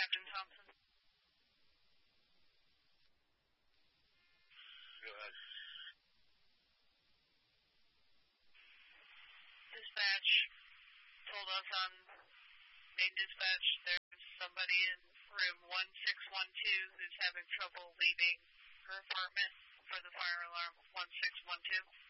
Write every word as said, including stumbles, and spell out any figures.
Captain Thompson. Go ahead. Dispatch told us on main dispatch there's somebody in room one six one two who's having trouble leaving her apartment for the fire alarm one six one two.